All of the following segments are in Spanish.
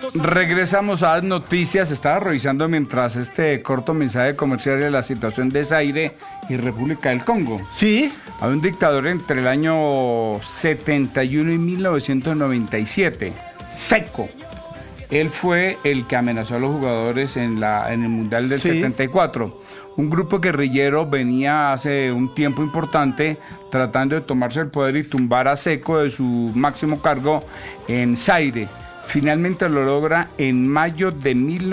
Regresamos a las noticias. Estaba revisando mientras este corto mensaje comercial de la situación de Zaire y República del Congo. Sí. Hay un dictador entre el año 71 y 1997, Seco. Él fue el que amenazó a los jugadores en el Mundial del 74. Un grupo guerrillero venía hace un tiempo importante tratando de tomarse el poder y tumbar a Seco de su máximo cargo en Zaire. Finalmente lo logra en mayo de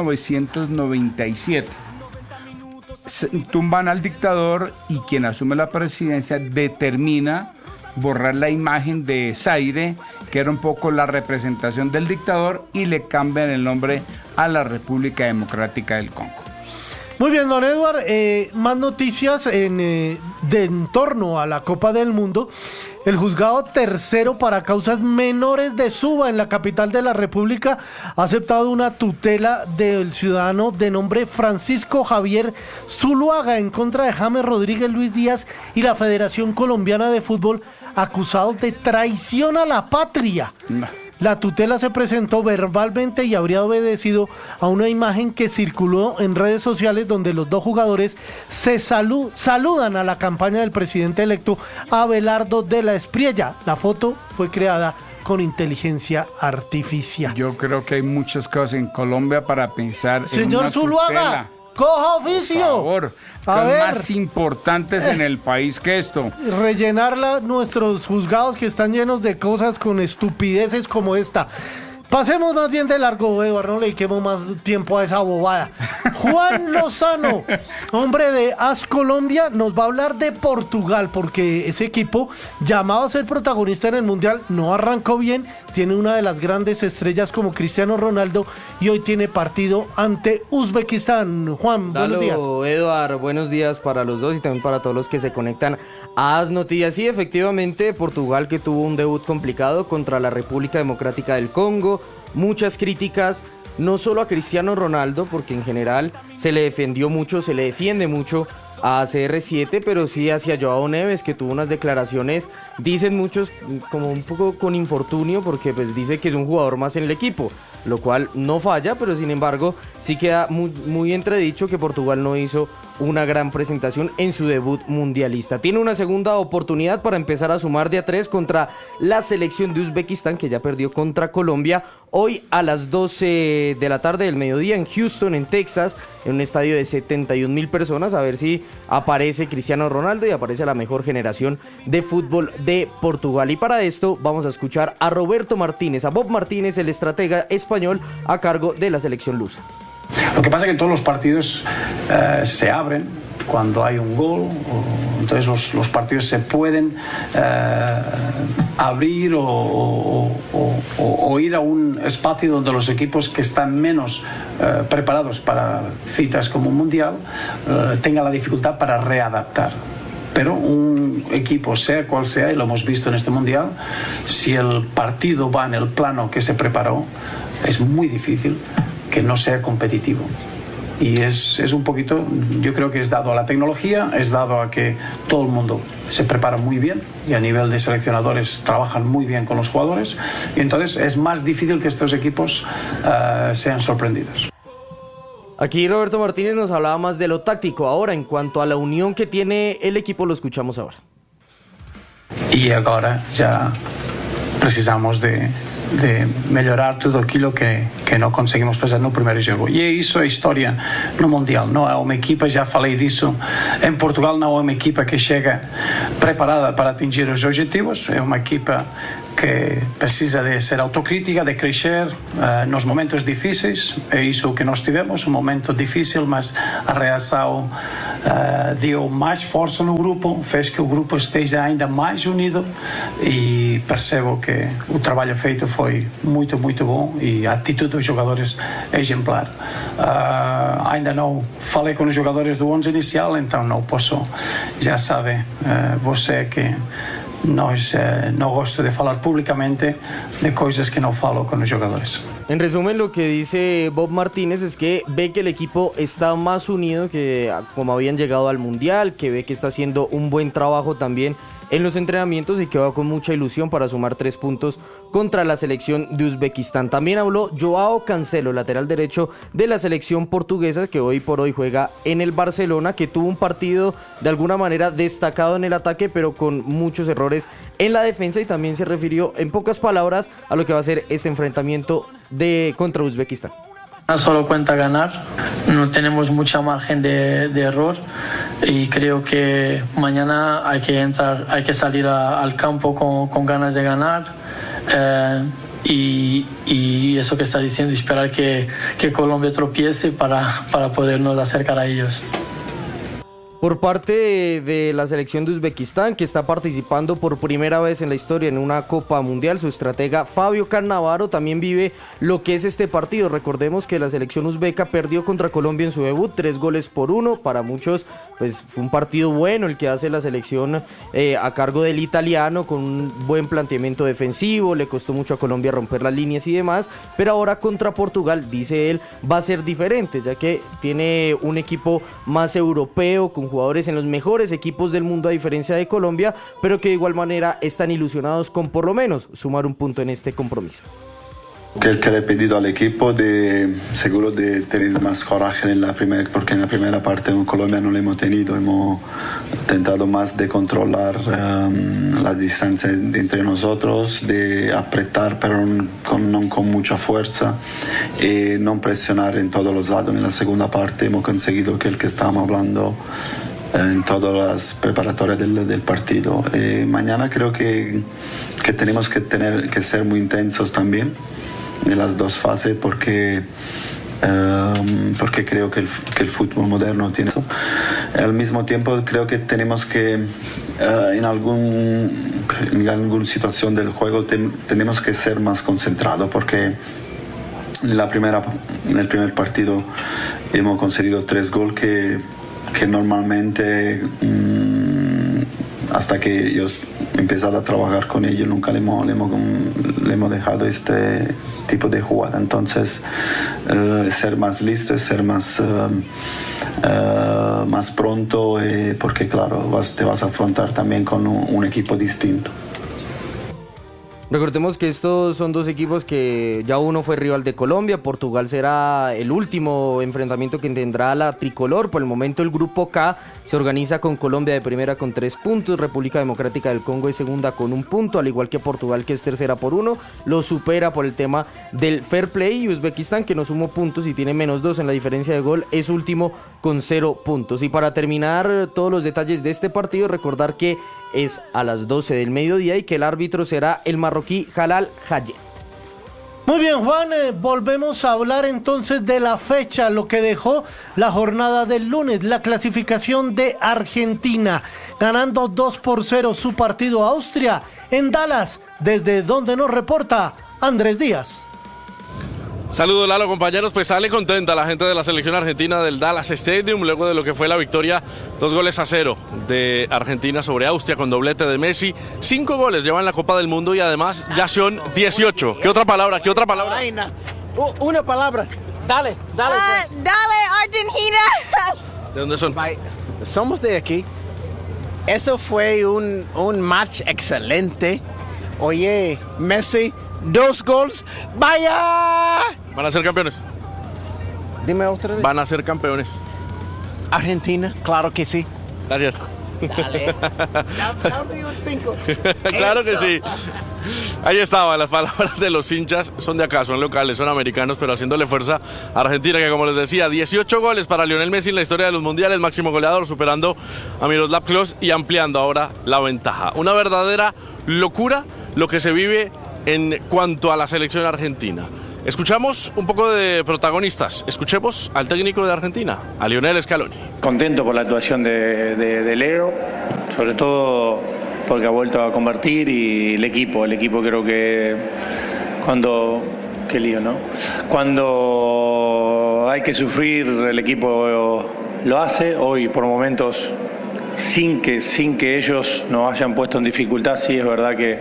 1997. Tumban al dictador y quien asume la presidencia determina borrar la imagen de Zaire, que era un poco la representación del dictador, y le cambian el nombre a la República Democrática del Congo. Muy bien, don Eduard, más noticias en torno a la Copa del Mundo. El juzgado tercero para causas menores de Suba en la capital de la República ha aceptado una tutela del ciudadano de nombre Francisco Javier Zuluaga en contra de James Rodríguez Luis Díaz y la Federación Colombiana de Fútbol, acusados de traición a la patria. La tutela se presentó verbalmente y habría obedecido a una imagen que circuló en redes sociales donde los dos jugadores se saludan a la campaña del presidente electo Abelardo de la Espriella. La foto fue creada con inteligencia artificial. Yo creo que hay muchas cosas en Colombia para pensar. Señor Zuluaga, coja oficio. Por favor, a ver, más importantes en el país que esto. Rellenar nuestros juzgados que están llenos de cosas con estupideces como esta. Pasemos más bien de largo, Eduardo, no le dediquemos más tiempo a esa bobada. Juan Lozano, hombre de AS Colombia, nos va a hablar de Portugal, porque ese equipo, llamado a ser protagonista en el Mundial, no arrancó bien, tiene una de las grandes estrellas como Cristiano Ronaldo y hoy tiene partido ante Uzbekistán. Juan, buenos días. Eduardo, buenos días para los dos y también para todos los que se conectan a AS Noticias. Sí, efectivamente, Portugal, que tuvo un debut complicado contra la República Democrática del Congo, muchas críticas, no solo a Cristiano Ronaldo, porque en general se le defendió mucho, se le defiende mucho a CR7, pero sí hacia Joao Neves, que tuvo unas declaraciones, dicen muchos, como un poco con infortunio, porque pues dice que es un jugador más en el equipo, lo cual no falla, pero sin embargo sí queda muy entredicho que Portugal no hizo una gran presentación en su debut mundialista. Tiene una segunda oportunidad para empezar a sumar de a 3 contra la selección de Uzbekistán, que ya perdió contra Colombia, hoy a las 12 de la tarde del mediodía en Houston, en Texas, en un estadio de 71,000 personas, a ver si aparece Cristiano Ronaldo y aparece la mejor generación de fútbol de Portugal. Y para esto vamos a escuchar a Roberto Martínez, a Bob Martínez, el estratega español a cargo de la selección lusa. Lo que pasa es que todos los partidos se abren cuando hay un gol, entonces los partidos se pueden abrir o ir a un espacio donde los equipos que están menos preparados para citas como un mundial tengan la dificultad para readaptar. Pero un equipo, sea cual sea, y lo hemos visto en este mundial, si el partido va en el plano que se preparó, es muy difícil que no sea competitivo. Y es un poquito, yo creo que es dado a la tecnología, es dado a que todo el mundo se prepara muy bien y a nivel de seleccionadores trabajan muy bien con los jugadores, y entonces es más difícil que estos equipos sean sorprendidos. Aquí Roberto Martínez nos hablaba más de lo táctico. Ahora, en cuanto a la unión que tiene el equipo, lo escuchamos ahora. Y ahora ya precisamos de melhorar tudo aquilo que não conseguimos fazer no primeiro jogo. E é isso a história no Mundial. Não é uma equipa, já falei disso, em Portugal não é uma equipa que chega preparada para atingir os objetivos, é uma equipa que precisa de ser autocrítica, de crescer nos momentos difíceis. É isso o que nós tivemos, um momento difícil, mas a reação deu mais força no grupo, fez que o grupo esteja ainda mais unido, e percebo que o trabalho feito foi muito, muito bom e a atitude dos jogadores é exemplar. Ainda não falei com os jogadores do 11 inicial, então não posso, já sabe você que no gosto de falar públicamente de cosas que no falo con los jugadores. En resumen, lo que dice Bob Martínez es que ve que el equipo está más unido que como habían llegado al Mundial, que ve que está haciendo un buen trabajo también en los entrenamientos y que va con mucha ilusión para sumar 3 puntos contra la selección de Uzbekistán. También habló Joao Cancelo, lateral derecho de la selección portuguesa, que hoy por hoy juega en el Barcelona, que tuvo un partido de alguna manera destacado en el ataque, pero con muchos errores en la defensa, y también se refirió en pocas palabras a lo que va a ser este enfrentamiento contra Uzbekistán. Solo cuenta ganar, no tenemos mucha margen de error, y creo que mañana hay que salir al campo con ganas de ganar, y eso que está diciendo, esperar que Colombia tropiece para podernos acercar a ellos. Por parte de la selección de Uzbekistán, que está participando por primera vez en la historia en una Copa Mundial, su estratega Fabio Cannavaro también vive lo que es este partido. Recordemos que la selección uzbeca perdió contra Colombia en su debut, 3-1. Para muchos, pues fue un partido bueno el que hace la selección a cargo del italiano, con un buen planteamiento defensivo. Le costó mucho a Colombia romper las líneas y demás, pero ahora contra Portugal, dice él, va a ser diferente, ya que tiene un equipo más europeo, con jugadores en los mejores equipos del mundo a diferencia de Colombia, pero que de igual manera están ilusionados con por lo menos sumar un punto en este compromiso. Que le he pedido al equipo seguro de tener más coraje porque en la primera parte en Colombia no lo hemos tenido, hemos intentado más de controlar la distancia entre nosotros, de apretar pero no con mucha fuerza, y no presionar en todos los lados. En la segunda parte hemos conseguido que el que estábamos hablando en todas las preparatorias del partido. Mañana creo que tenemos que ser muy intensos también en las dos fases, porque creo que el fútbol moderno tiene eso. Al mismo tiempo creo que tenemos que en alguna situación del juego tenemos que ser más concentrados, porque en el primer partido hemos concedido 3 goles que normalmente hasta que yo he empezado a trabajar con ellos nunca le hemos dejado este tipo de jugada. Entonces ser más listo, ser más pronto, porque claro, te vas a afrontar también con un equipo distinto. Recordemos que estos son dos equipos que ya uno fue rival de Colombia. Portugal será el último enfrentamiento que tendrá la tricolor. Por el momento el grupo K se organiza con Colombia de primera con 3 puntos, República Democrática del Congo es segunda con 1 punto, al igual que Portugal, que es tercera por 1, lo supera por el tema del fair play, y Uzbekistán, que no sumó puntos y tiene -2 en la diferencia de gol, es último con 0 puntos. Y para terminar todos los detalles de este partido, recordar que es a las 12 del mediodía y que el árbitro será el marroquí Jalal Hayet. Muy bien, Juan, volvemos a hablar entonces de la fecha, lo que dejó la jornada del lunes, la clasificación de Argentina, ganando 2-0 su partido a Austria en Dallas, desde donde nos reporta Andrés Díaz. Saludos, Lalo, compañeros. Pues sale contenta la gente de la selección argentina del Dallas Stadium luego de lo que fue la victoria 2-0 de Argentina sobre Austria con doblete de Messi. 5 goles llevan la Copa del Mundo y además ya son 18. ¿Qué otra palabra? Una palabra. Dale. Dale, Argentina. ¿De dónde son? Somos de aquí. Eso fue un match excelente. Oye, Messi, 2 goles. ¡Vaya! ¿Van a ser campeones? Dime otra vez. Van a ser campeones. Argentina, claro que sí. Gracias. Dale. Dame un 5. Claro que sí. Ahí estaban las palabras de los hinchas. Son de acá, son locales, son americanos, pero haciéndole fuerza a Argentina, que como les decía, 18 goles para Lionel Messi en la historia de los mundiales, máximo goleador, superando a Miroslav Klose y ampliando ahora la ventaja. Una verdadera locura lo que se vive en cuanto a la selección argentina. Escuchamos un poco de protagonistas. Escuchemos al técnico de Argentina, a Lionel Scaloni. Contento por la actuación de Leo, sobre todo porque ha vuelto a convertir, y el equipo creo que qué lío, ¿no? Cuando hay que sufrir, el equipo lo hace. Hoy por momentos sin que ellos nos hayan puesto en dificultad, sí es verdad que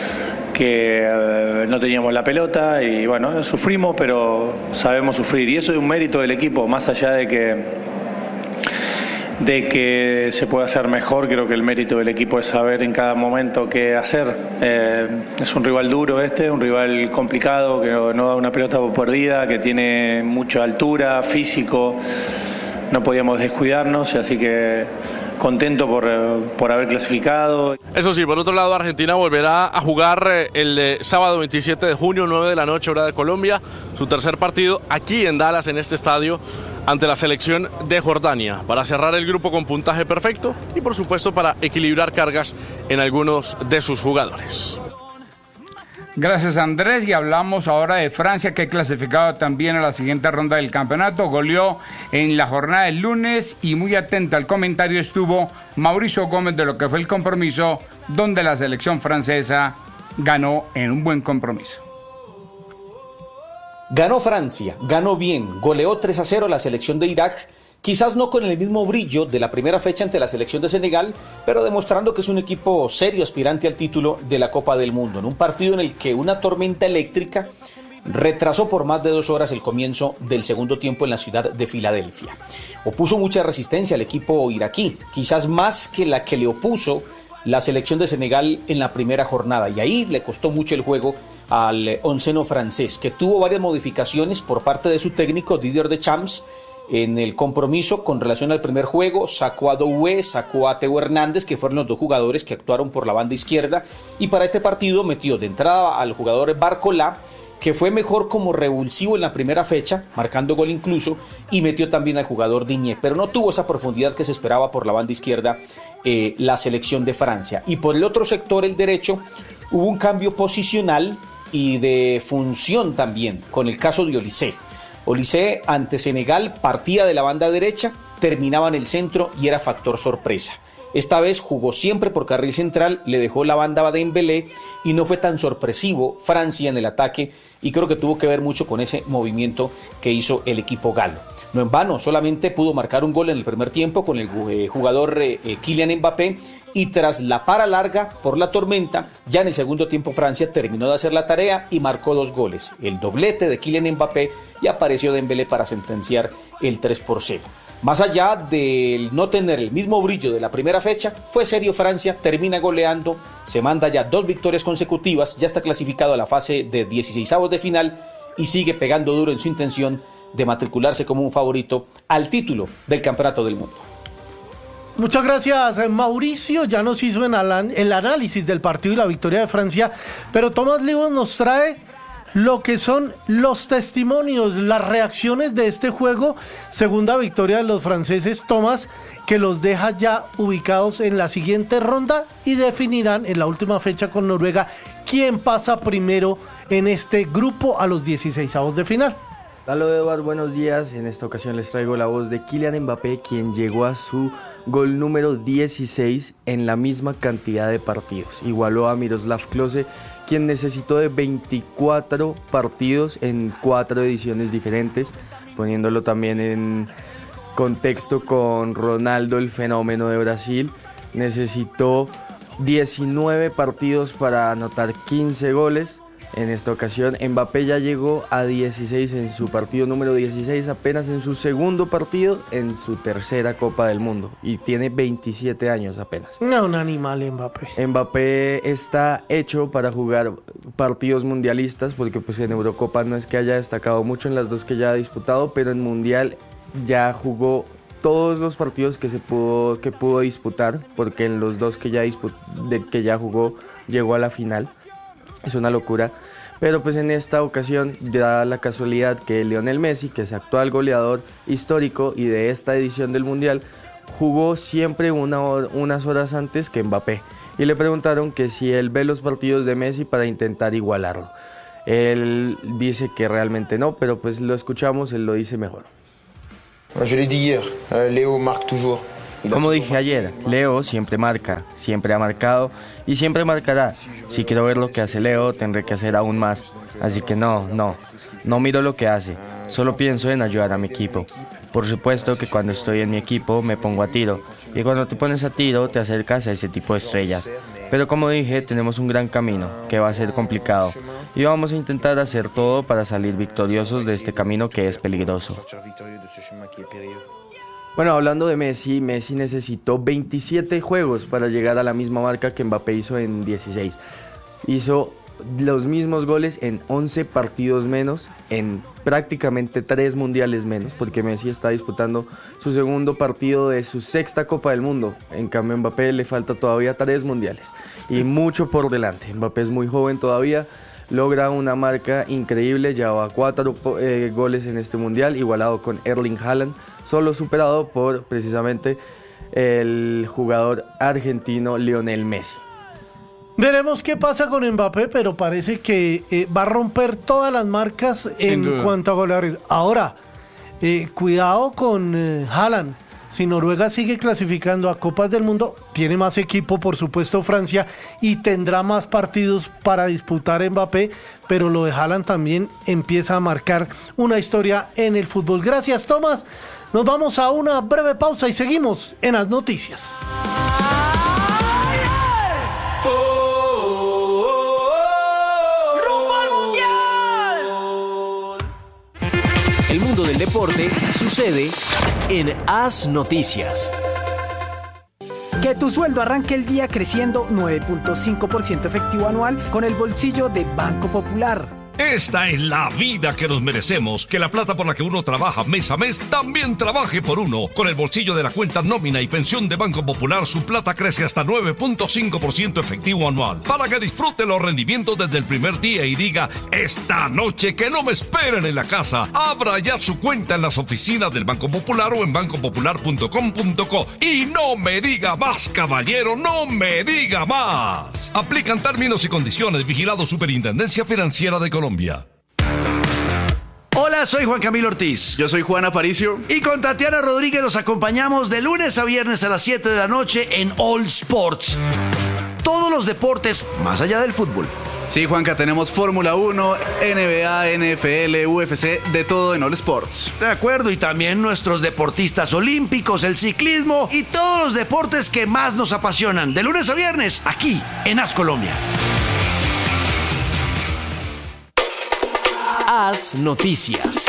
no teníamos la pelota y bueno, sufrimos, pero sabemos sufrir, y eso es un mérito del equipo, más allá de de que se puede hacer mejor. Creo que el mérito del equipo es saber en cada momento qué hacer. Es un rival duro un rival complicado, que no da una pelota por perdida, que tiene mucha altura, físico. No podíamos descuidarnos, así que contento por haber clasificado. Eso sí, por otro lado, Argentina volverá a jugar el sábado 27 de junio, 9 de la noche, hora de Colombia, su tercer partido aquí en Dallas, en este estadio, ante la selección de Jordania, para cerrar el grupo con puntaje perfecto y, por supuesto, para equilibrar cargas en algunos de sus jugadores. Gracias, Andrés, y hablamos ahora de Francia, que ha clasificado también a la siguiente ronda del campeonato. Goleó en la jornada del lunes y muy atenta al comentario estuvo Mauricio Gómez de lo que fue el compromiso, donde la selección francesa ganó en un buen compromiso. Ganó Francia, ganó bien, goleó 3-0 a la selección de Irak. Quizás no con el mismo brillo de la primera fecha ante la selección de Senegal, pero demostrando que es un equipo serio aspirante al título de la Copa del Mundo, en un partido en el que una tormenta eléctrica retrasó por más de 2 horas el comienzo del segundo tiempo en la ciudad de Filadelfia. Opuso mucha resistencia al equipo iraquí, quizás más que la que le opuso la selección de Senegal en la primera jornada, y ahí le costó mucho el juego al onceno francés, que tuvo varias modificaciones por parte de su técnico Didier Deschamps. En el compromiso con relación al primer juego, sacó a Doué, sacó a Teo Hernández, que fueron los dos jugadores que actuaron por la banda izquierda, y para este partido metió de entrada al jugador Barcola, que fue mejor como revulsivo en la primera fecha, marcando gol incluso, y metió también al jugador Digne, pero no tuvo esa profundidad que se esperaba por la banda izquierda la selección de Francia. Y por el otro sector, el derecho, hubo un cambio posicional y de función también, con el caso de Olise. Olise ante Senegal partía de la banda derecha, terminaba en el centro y era factor sorpresa. Esta vez jugó siempre por carril central, le dejó la banda a Dembélé y no fue tan sorpresivo Francia en el ataque, y creo que tuvo que ver mucho con ese movimiento que hizo el equipo galo. No en vano, solamente pudo marcar un gol en el primer tiempo con el jugador Kylian Mbappé, y tras la para larga por la tormenta, ya en el segundo tiempo Francia terminó de hacer la tarea y marcó 2 goles, el doblete de Kylian Mbappé, y apareció Dembélé para sentenciar el 3-0. Más allá de no tener el mismo brillo de la primera fecha, fue serio Francia, termina goleando, se manda ya 2 victorias consecutivas, ya está clasificado a la fase de 16avos de final y sigue pegando duro en su intención de matricularse como un favorito al título del Campeonato del Mundo. Muchas gracias, Mauricio. Ya nos hizo el análisis del partido y la victoria de Francia, pero Tomás Livos nos trae lo que son los testimonios, las reacciones de este juego, segunda victoria de los franceses, Tomás, que los deja ya ubicados en la siguiente ronda y definirán en la última fecha con Noruega quién pasa primero en este grupo a los 16avos de final. Hola Eduardo, buenos días. En esta ocasión les traigo la voz de Kylian Mbappé, quien llegó a su gol número 16 en la misma cantidad de partidos. Igualó a Miroslav Klose, quien necesitó de 24 partidos en 4 ediciones diferentes, poniéndolo también en contexto con Ronaldo, el fenómeno de Brasil. Necesitó 19 partidos para anotar 15 goles. En esta ocasión Mbappé ya llegó a 16 en su partido número 16, apenas en su segundo partido en su tercera Copa del Mundo, y tiene 27 años apenas. No, un animal Mbappé. Mbappé está hecho para jugar partidos mundialistas, porque pues en Eurocopa no es que haya destacado mucho en las 2 que ya ha disputado, pero en Mundial ya jugó todos los partidos que pudo disputar, porque en los 2 que ya jugó llegó a la final. Es una locura, pero pues en esta ocasión da la casualidad que Lionel Messi, que es actual goleador histórico y de esta edición del Mundial, jugó siempre unas horas antes que Mbappé, y le preguntaron que si él ve los partidos de Messi para intentar igualarlo. Él dice que realmente no, pero pues lo escuchamos, él lo dice mejor. Je l'ai dit hier, Léo marque toujours. Como dije ayer, Leo siempre marca, siempre ha marcado y siempre marcará. Si quiero ver lo que hace Leo, tendré que hacer aún más. Así que no miro lo que hace, solo pienso en ayudar a mi equipo. Por supuesto que cuando estoy en mi equipo me pongo a tiro, y cuando te pones a tiro te acercas a ese tipo de estrellas. Pero como dije, tenemos un gran camino, que va a ser complicado, y vamos a intentar hacer todo para salir victoriosos de este camino que es peligroso. Bueno, hablando de Messi, Messi necesitó 27 juegos para llegar a la misma marca que Mbappé hizo en 16. Hizo los mismos goles en 11 partidos menos, en prácticamente 3 mundiales menos, porque Messi está disputando su segundo partido de su sexta Copa del Mundo. En cambio, a Mbappé le falta todavía 3 mundiales y mucho por delante. Mbappé es muy joven todavía, logra una marca increíble, lleva 4 goles en este mundial, igualado con Erling Haaland, solo superado por precisamente el jugador argentino Lionel Messi. Veremos qué pasa con Mbappé, pero parece que va a romper todas las marcas en cuanto a goleadores. Ahora, cuidado con Haaland. Si Noruega sigue clasificando a Copas del Mundo, tiene más equipo, por supuesto, Francia, y tendrá más partidos para disputar Mbappé, pero lo de Haaland también empieza a marcar una historia en el fútbol. Gracias, Tomás. Nos vamos a una breve pausa y seguimos en las noticias. El mundo del deporte sucede en As Noticias. Que tu sueldo arranque el día creciendo 9.5% efectivo anual con el bolsillo de Banco Popular. Esta es la vida que nos merecemos, que la plata por la que uno trabaja mes a mes también trabaje por uno. Con el bolsillo de la cuenta nómina y pensión de Banco Popular, su plata crece hasta 9.5% efectivo anual, para que disfrute los rendimientos desde el primer día y diga, esta noche que no me esperen en la casa. Abra ya su cuenta en las oficinas del Banco Popular o en bancopopular.com.co. Y no me diga más, caballero, no me diga más. Aplican términos y condiciones. Vigilado Superintendencia Financiera de Colombia. Hola, soy Juan Camilo Ortiz. Yo soy Juan Aparicio. Y con Tatiana Rodríguez los acompañamos de lunes a viernes a las 7 de la noche en All Sports. Todos los deportes más allá del fútbol. Sí, Juanca, tenemos Fórmula 1, NBA, NFL, UFC, de todo en All Sports. De acuerdo, y también nuestros deportistas olímpicos, el ciclismo y todos los deportes que más nos apasionan. De lunes a viernes, aquí en As Colombia. As Noticias.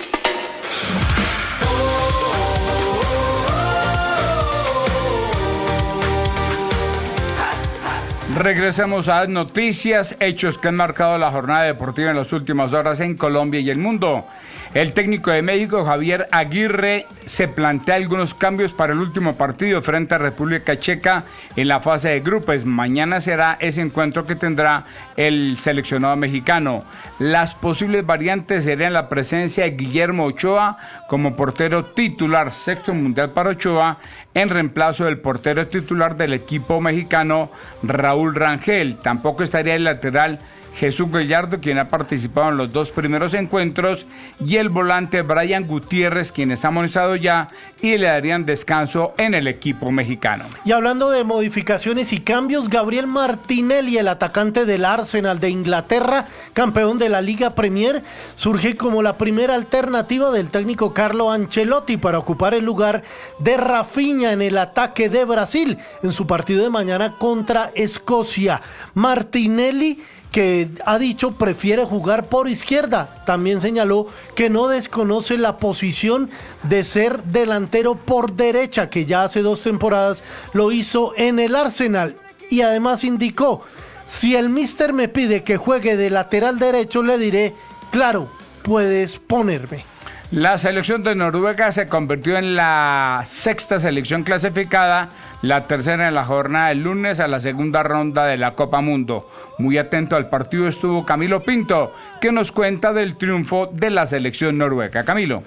Regresamos a noticias, hechos que han marcado la jornada deportiva en las últimas horas en Colombia y el mundo. El técnico de México, Javier Aguirre, se plantea algunos cambios para el último partido frente a República Checa en la fase de grupos. Mañana será ese encuentro que tendrá el seleccionado mexicano. Las posibles variantes serían la presencia de Guillermo Ochoa como portero titular, sexto mundial para Ochoa, en reemplazo del portero titular del equipo mexicano, Raúl Rangel. Tampoco estaría el lateral Jesús Gallardo, quien ha participado en los 2 primeros encuentros, y el volante Brian Gutiérrez, quien está amonestado ya, y le darían descanso en el equipo mexicano. Y hablando de modificaciones y cambios, Gabriel Martinelli, el atacante del Arsenal de Inglaterra, campeón de la Liga Premier, surge como la primera alternativa del técnico Carlo Ancelotti para ocupar el lugar de Rafinha en el ataque de Brasil en su partido de mañana contra Escocia. Martinelli, que ha dicho prefiere jugar por izquierda, también señaló que no desconoce la posición de ser delantero por derecha, que ya hace 2 temporadas lo hizo en el Arsenal, y además indicó, si el míster me pide que juegue de lateral derecho, le diré, claro, puedes ponerme. La selección de Noruega se convirtió en la 6ª selección clasificada, la 3ª en la jornada del lunes a la segunda ronda de la Copa Mundo. Muy atento al partido estuvo Camilo Pinto, que nos cuenta del triunfo de la selección noruega. Camilo.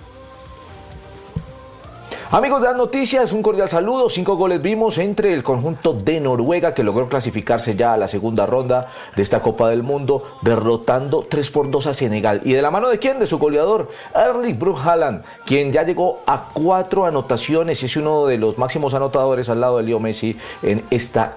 Amigos de las noticias, un cordial saludo. 5 goles vimos entre el conjunto de Noruega, que logró clasificarse ya a la segunda ronda de esta Copa del Mundo, derrotando 3-2 a Senegal. ¿Y de la mano de quién? De su goleador, Erling Braut Haaland, quien ya llegó a 4 anotaciones y es uno de los máximos anotadores al lado de Leo Messi en esta